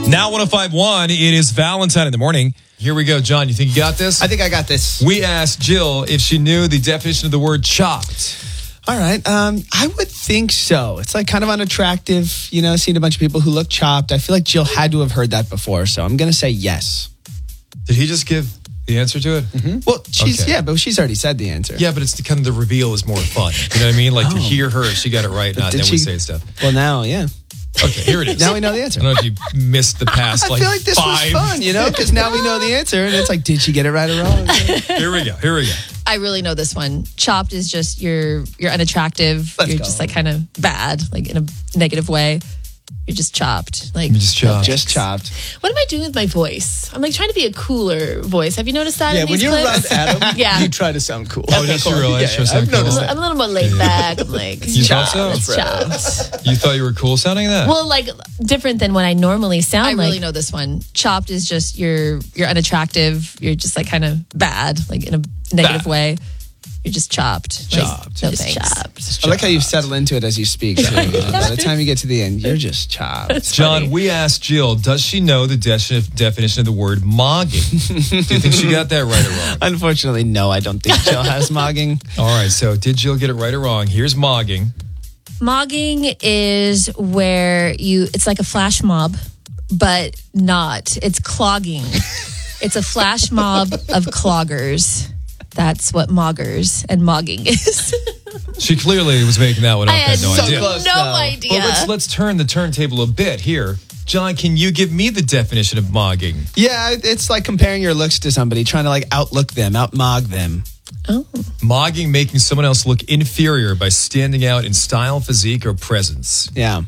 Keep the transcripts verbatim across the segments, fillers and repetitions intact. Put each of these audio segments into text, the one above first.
Now one oh five point one, it is Valentine in the morning. Here we go, John. You think you got this? I think I got this. We asked Jill if she knew the definition of the word chopped. All right. Um, I would think so. It's like kind of unattractive, you know, seeing a bunch of people who look chopped. I feel like Jill had to have heard that before, so I'm going to say yes. Did he just give the answer to it? Mm-hmm. Well, she's Okay. yeah, but she's already said the answer. Yeah, but it's the, kind of the reveal is more fun. You know what I mean? Like Oh. to hear her, if she got it right, not Did then we she- say stuff. Well, now, yeah. Okay, here it is. Now we know the answer. I don't know if you missed the past I like feel like this five. was fun, you know, because now we know the answer, and it's like, did she get it right or wrong? Here we go. Here we go. I really know this one. Chopped is just you're you're unattractive. Let's you're go. just like kind of bad, like in a negative way. You're just chopped. Like You just chopped. Just chopped. What am I doing with my voice? I'm like trying to be a cooler voice. Have you noticed that? Yeah, in when these you're around clips? Adam, Yeah. you try to sound cool. Oh, just you realize Yeah, you're yeah, sound I've noticed cool. that. I'm a little more laid back. I'm like, You thought so? it's bro. chopped. You thought you were cool sounding that? Well, like different than what I normally sound I like. really know this one. Chopped is just you're you're unattractive. You're just like kind of bad, like in a negative Bad. way. You're just chopped. Like, Chopped. no Just thanks. chopped. I like how you settle into it as you speak. So, you know, by the time you get to the end, you're just chopped. John, we asked Jill, does she know the de- definition of the word mogging? Do you think she got that right or wrong? Unfortunately, no, I don't think Jill has mogging. All right, so did Jill get it right or wrong? Here's mogging. Mogging is where you, it's like a flash mob, but not. It's clogging. It's a flash mob of cloggers. That's what moggers and mogging is. She clearly was making that one up. I had no so idea. close. no though. idea. Well, let's let's turn the turntable a bit here. John, can you give me the definition of mogging? Yeah, it's like comparing your looks to somebody, trying to like outlook them, outmog them. oh. Mogging, making someone else look inferior by standing out in style, physique, or presence. Yeah.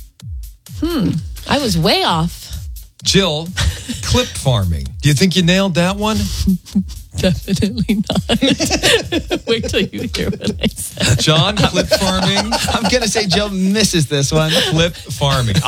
I was way off. Jill, clip farming. Do you think you nailed that one? Definitely not. Wait till you hear what I said. John, clip farming. I'm going to say Jill misses this one. Clip farming.